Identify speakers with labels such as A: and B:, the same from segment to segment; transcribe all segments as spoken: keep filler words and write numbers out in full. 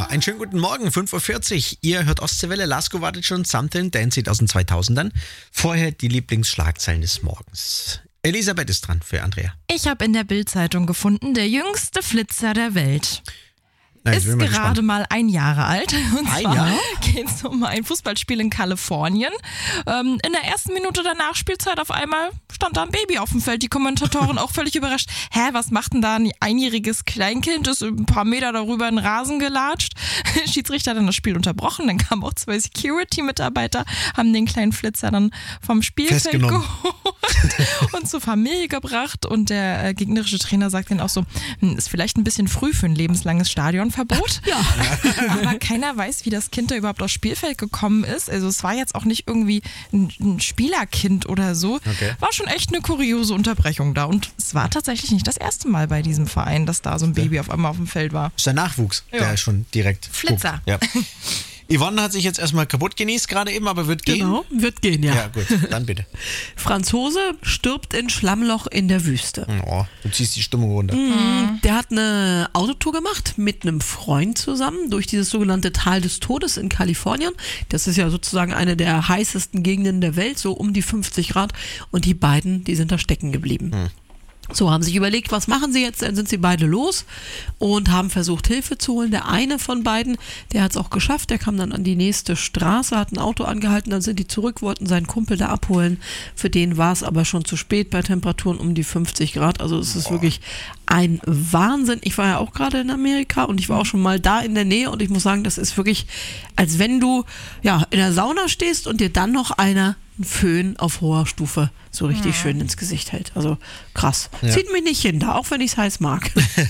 A: einen schönen guten Morgen, fünf Uhr vierzig. Ihr hört Ostseewelle, Lasko wartet schon, Something Dance aus den zweitausendern. Vorher die Lieblingsschlagzeilen des Morgens. Elisabeth ist dran für Andrea.
B: Ich habe in der Bild-Zeitung gefunden, der jüngste Flitzer der Welt.
A: Nein,
B: Ist mal gerade mal ein Jahre alt. Und
A: ein
B: zwar
A: Jahr?
B: geht es um ein Fußballspiel in Kalifornien. Ähm, in der ersten Minute der Nachspielzeit auf einmal stand da ein Baby auf dem Feld. Die Kommentatoren auch völlig überrascht. Hä, was macht denn da ein einjähriges Kleinkind? Ist ein paar Meter darüber in den Rasen gelatscht. Schiedsrichter hat dann das Spiel unterbrochen. Dann kamen auch zwei Security-Mitarbeiter, haben den kleinen Flitzer dann vom Spielfeld geholt und zur Familie gebracht. Und der äh, gegnerische Trainer sagt dann auch so, hm, ist vielleicht ein bisschen früh für ein lebenslanges Stadionverbot. Ja. Aber keiner weiß, wie das Kind da überhaupt aufs Spielfeld gekommen ist. Also es war jetzt auch nicht irgendwie ein, ein Spielerkind oder so.
A: Okay.
B: War schon echt eine kuriose Unterbrechung da. Und es war tatsächlich nicht das erste Mal bei diesem Verein, dass da so ein Baby auf einmal auf dem Feld war.
A: Das ist der Nachwuchs,
B: Ja.
A: der schon direkt
B: Flitzer.
A: guckt. Ja. Yvonne hat sich jetzt erstmal kaputt genießt gerade eben, aber wird gehen.
C: Genau, wird gehen, ja.
A: Ja, gut, dann bitte.
C: Franzose stirbt in Schlammloch in der Wüste.
A: Oh, du ziehst die Stimmung runter.
C: Mhm. Der hat eine Autotour gemacht mit einem Freund zusammen durch dieses sogenannte Tal des Todes in Kalifornien. Das ist ja sozusagen eine der heißesten Gegenden der Welt, so um die fünfzig Grad. Und die beiden, die sind da stecken geblieben.
A: Mhm.
C: So, haben sich überlegt, was machen sie jetzt? Dann sind sie beide los und haben versucht, Hilfe zu holen. Der eine von beiden, der hat es auch geschafft, der kam dann an die nächste Straße, hat ein Auto angehalten, dann sind die zurück, wollten seinen Kumpel da abholen. Für den war es aber schon zu spät bei Temperaturen um die fünfzig Grad. Also es ist
A: Boah.
C: wirklich ein Wahnsinn. Ich war ja auch gerade in Amerika und ich war auch schon mal da in der Nähe und ich muss sagen, das ist wirklich, als wenn du ja in der Sauna stehst und dir dann noch einer einen Föhn auf hoher Stufe so richtig
B: Ja.
C: schön ins Gesicht hält. Also krass.
A: Ja.
C: Zieht mich nicht hin, da, auch wenn ich es heiß mag.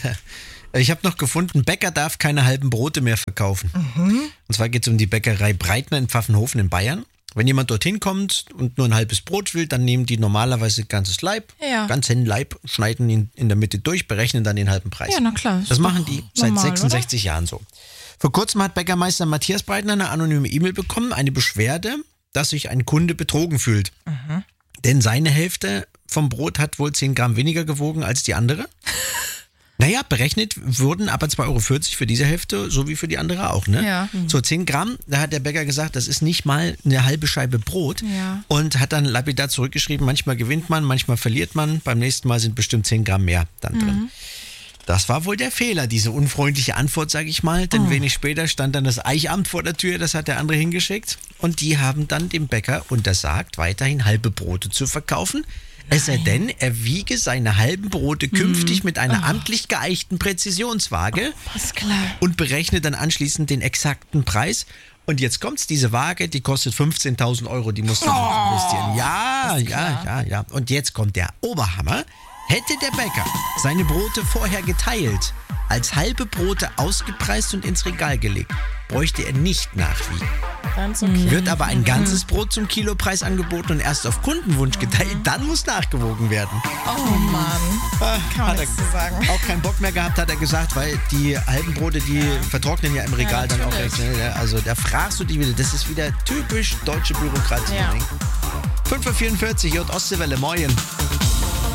A: Ich habe noch gefunden, Bäcker darf keine halben Brote mehr verkaufen. Und zwar geht es um die Bäckerei Breitner in Pfaffenhofen in Bayern. Wenn jemand dorthin kommt und nur ein halbes Brot will, dann nehmen die normalerweise ganzes Leib,
B: Ja.
A: ganzen Leib, schneiden ihn in der Mitte durch, berechnen dann den halben Preis.
B: Ja, na klar.
A: Das
B: Ist
A: machen
B: doch
A: die seit
B: normal,
A: sechsundsechzig Jahren so. Vor kurzem hat Bäckermeister Matthias Breitner eine anonyme E-Mail bekommen, eine Beschwerde, dass sich ein Kunde betrogen fühlt. Denn seine Hälfte vom Brot hat wohl zehn Gramm weniger gewogen als die andere. Naja, berechnet wurden aber zwei Euro vierzig für diese Hälfte, so wie für die andere auch, ne?
B: Ja.
A: So zehn Gramm, da hat der Bäcker gesagt, das ist nicht mal eine halbe Scheibe Brot.
B: Ja.
A: Und hat dann lapidar zurückgeschrieben, manchmal gewinnt man, manchmal verliert man, beim nächsten Mal sind bestimmt zehn Gramm mehr dann drin. Das war wohl der Fehler, diese unfreundliche Antwort, sage ich mal. Denn wenig später stand dann das Eichamt vor der Tür, das hat der andere hingeschickt. Und die haben dann dem Bäcker untersagt, weiterhin halbe Brote zu verkaufen. Es sei denn, er wiege seine halben Brote künftig mit einer amtlich geeichten Präzisionswaage
B: Ist klar.
A: und berechnet dann anschließend den exakten Preis. Und jetzt kommt's, diese Waage, die kostet fünfzehntausend Euro, die muss dann investieren. Ja, ja, ja, ja. Und jetzt kommt der Oberhammer. Hätte der Bäcker seine Brote vorher geteilt, als halbe Brote ausgepreist und ins Regal gelegt, bräuchte er nicht nachwiegen.
B: Ganz okay.
A: Wird aber ein ganzes Brot zum Kilopreis angeboten und erst auf Kundenwunsch geteilt, dann muss nachgewogen werden.
B: Oh Mann.
A: Ah,
B: Kann man
A: hat
B: nichts zu sagen.
A: er auch keinen Bock mehr gehabt, hat er gesagt, weil die halben Brote, die vertrocknen ja im Regal dann auch
B: natürlich.
A: recht schnell. Ja. Also da fragst du dich wieder, das ist wieder typisch deutsche Bürokratie.
B: Ja.
A: fünf Uhr vierundvierzig, J Ostseewelle, moin.